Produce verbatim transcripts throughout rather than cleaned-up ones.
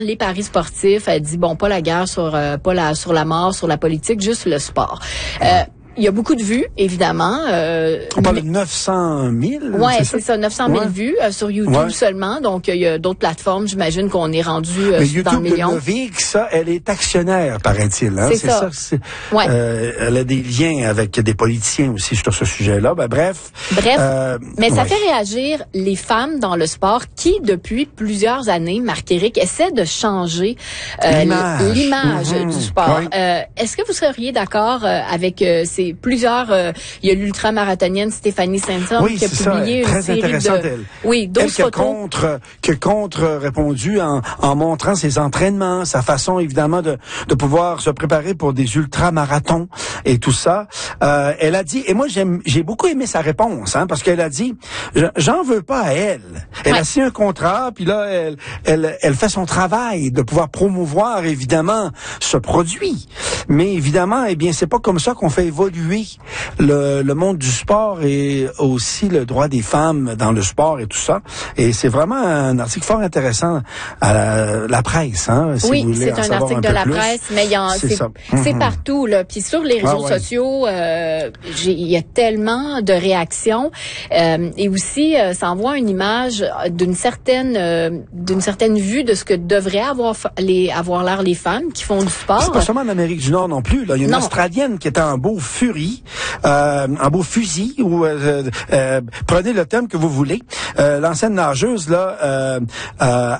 Les paris sportifs, elle dit bon, pas la guerre sur euh, pas la sur la mort, sur la politique, juste le sport. Euh, Il y a beaucoup de vues, évidemment. Euh, On parle de neuf cent mille? Oui, c'est, c'est ça, neuf cent mille ouais. vues euh, sur YouTube ouais. seulement. Donc, il y a d'autres plateformes. J'imagine qu'on est rendu euh, Mais dans YouTube le million. de Novik, ça, elle est actionnaire, paraît-il. Hein? C'est, c'est ça. ça c'est, ouais. euh, elle a des liens avec des politiciens aussi sur ce sujet-là. Ben, bref. Bref, euh, mais ça ouais. fait réagir les femmes dans le sport qui, depuis plusieurs années, Marc-Éric, essaient de changer euh, l'image, l'image mm-hmm. du sport. Ouais. Euh, est-ce que vous seriez d'accord euh, avec euh, ces plusieurs... Euh, il y a l'ultramarathonienne Stéphanie Saint-Saëns oui, qui a publié ça, une série de... Elle. Oui, d'autres elle qui a photos. contre, qui a contre-répondu en, en montrant ses entraînements, sa façon, évidemment, de, de pouvoir se préparer pour des ultramarathons et tout ça. Euh, elle a dit, et moi, j'aime, j'ai beaucoup aimé sa réponse, hein, parce qu'elle a dit, j'en veux pas à elle. Elle ouais. a signé un contrat, puis là, elle, elle, elle fait son travail de pouvoir promouvoir, évidemment, ce produit. Mais évidemment, eh bien, c'est pas comme ça qu'on fait évoluer le, le monde du sport et aussi le droit des femmes dans le sport et tout ça. Et c'est vraiment un article fort intéressant à la, la presse, hein, si oui, vous voulez c'est un, un article de la plus. presse, mais il y en, c'est, c'est, mm-hmm. c'est partout, là. Puis sur les réseaux ah, ouais. sociaux, euh, il y a tellement de réactions. Euh, et aussi, euh, ça envoie une image d'une certaine, euh, d'une certaine vue de ce que devraient avoir les, avoir l'air les femmes qui font du sport. C'est pas seulement en Amérique du Nord non plus, là. Il y a une non. Australienne qui était en beau furie, euh, en beau fusil, ou euh, euh, prenez le thème que vous voulez. Euh, l'ancienne nageuse là, euh, euh,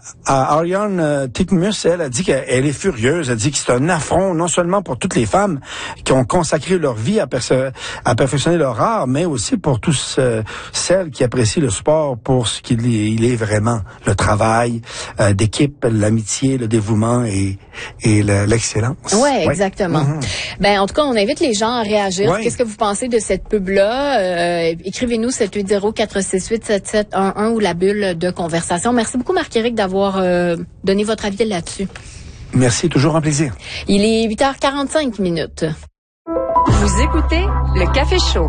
Ariane Titmus, elle a dit qu'elle est furieuse. Elle dit que c'est un affront non seulement pour toutes les femmes qui ont consacré leur vie à, perce- à perfectionner leur art, mais aussi pour tous euh, celles qui apprécient le sport pour ce qu'il est, il est vraiment, le travail euh, d'équipe, l'amitié, le dévouement et, et le, l'excellence. Ouais, ouais. exactement. Mm-hmm. Ben en tout cas, on invite les gens à réagir. Ouais. Qu'est-ce que vous pensez de cette pub-là? Euh, écrivez-nous sept huit zéro quatre six huit sept sept un un ou la bulle de conversation. Merci beaucoup, Marc-Éric, d'avoir euh, donné votre avis là-dessus. Merci, toujours un plaisir. Il est huit heures quarante-cinq minutes. Vous écoutez le Café Chaud.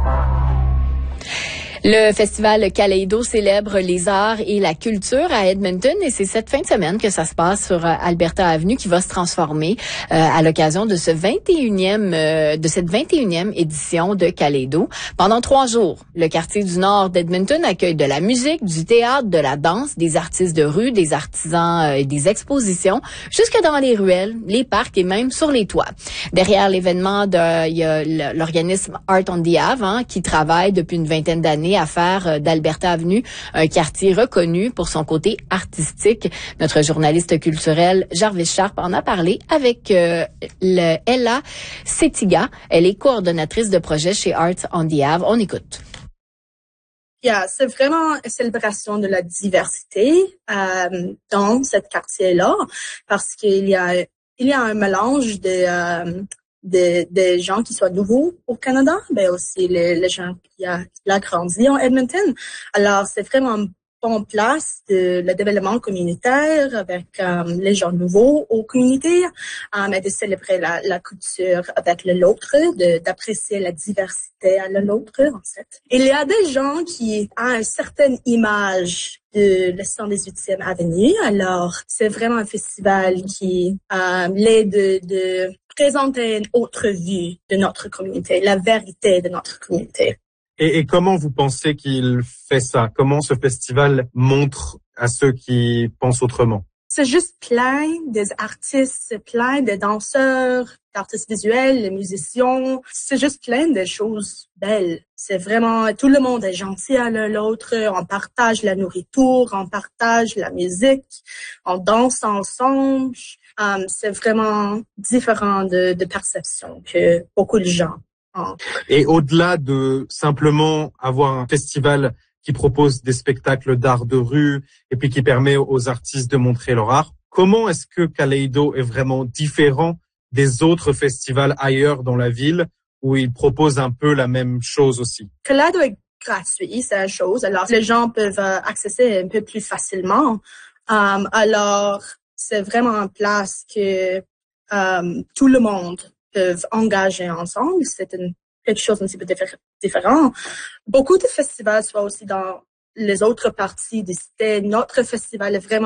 Le festival Kaleido célèbre les arts et la culture à Edmonton et c'est cette fin de semaine que ça se passe sur Alberta Avenue qui va se transformer euh, à l'occasion de ce vingt et unième euh, de cette vingt et unième édition de Kaleido. Pendant trois jours, le quartier du nord d'Edmonton accueille de la musique, du théâtre, de la danse, des artistes de rue, des artisans et euh, des expositions, jusque dans les ruelles, les parcs et même sur les toits. Derrière l'événement, de, il y a l'organisme Art on the Ave hein, qui travaille depuis une vingtaine d'années à faire d'Alberta Avenue un quartier reconnu pour son côté artistique. Notre journaliste culturel Jarvis Sharp en a parlé avec euh, le Ella Setiga. Elle est coordonnatrice de projet chez Art on the Ave. On écoute. Yeah, c'est vraiment une célébration de la diversité euh, dans ce quartier-là parce qu'il y a il y a un mélange de euh, Des, des gens qui soient nouveaux au Canada, mais aussi les, les gens qui ont grandi en Edmonton. Alors, c'est vraiment une bonne place de le développement communautaire avec euh, les gens nouveaux aux communautés, euh, et de célébrer la, la culture avec le l'autre, de, d'apprécier la diversité à l'autre, en fait. Il y a des gens qui ont une certaine image de la cent dix-huitième Avenue. Alors, c'est vraiment un festival qui euh, l'aide de, de présenter une autre vue de notre communauté, la vérité de notre communauté. Et, et comment vous pensez qu'il fait ça? Comment ce festival montre à ceux qui pensent autrement? C'est juste plein des artistes, c'est plein de danseurs, d'artistes visuels, les musiciens. C'est juste plein de choses belles. C'est vraiment, tout le monde est gentil à l'autre. On partage la nourriture, on partage la musique, on danse ensemble. Um, c'est vraiment différent de, de perception que beaucoup de gens ont. Et au-delà de simplement avoir un festival qui propose des spectacles d'art de rue et puis qui permet aux artistes de montrer leur art, comment est-ce que Kaleido est vraiment différent des autres festivals ailleurs dans la ville où ils proposent un peu la même chose aussi? Kaleido est gratuit, c'est la chose. Alors, les gens peuvent euh, accéder un peu plus facilement. Um, alors, c'est vraiment une place que um, tout le monde peut engager ensemble. C'est une, quelque chose un petit peu diffé- différent. Beaucoup de festivals sont aussi dans les autres parties des cités. Notre festival est vraiment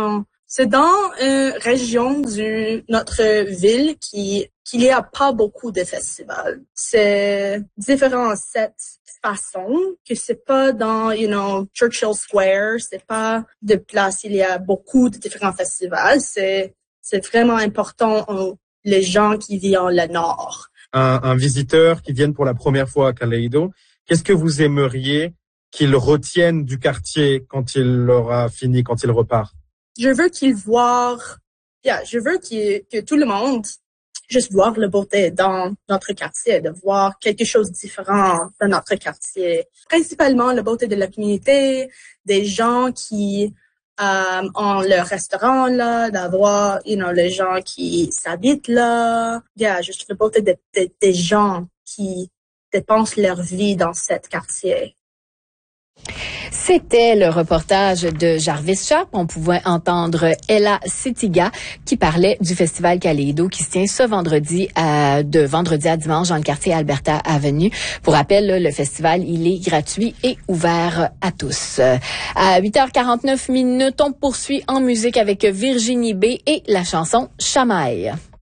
C'est dans une région de notre ville qui qu'il y a pas beaucoup de festivals. C'est différent cette façon que c'est pas dans, you know, Churchill Square, c'est pas de place il y a beaucoup de différents festivals. C'est c'est vraiment important aux les gens qui vivent en le nord. Un, un visiteur qui vienne pour la première fois à Kaleido, qu'est-ce que vous aimeriez qu'il retienne du quartier quand il aura fini, quand il repart? Je veux qu'il voit, yeah, je veux qu'il, que tout le monde juste voir la beauté dans notre quartier, de voir quelque chose de différent dans notre quartier. Principalement la beauté de la communauté, des gens qui euh, ont leur restaurant là, d'avoir, you know, les gens qui s'habitent là. Yeah, juste la beauté de, de, des gens qui dépensent leur vie dans cet quartier. C'était le reportage de Jarvis Sharp. On pouvait entendre Ella Sitiga qui parlait du festival Kaleido qui se tient ce vendredi à, de vendredi à dimanche dans le quartier Alberta Avenue. Pour rappel, là, le festival, il est gratuit et ouvert à tous. À huit heures quarante-neuf minutes, on poursuit en musique avec Virginie B et la chanson Chamaille.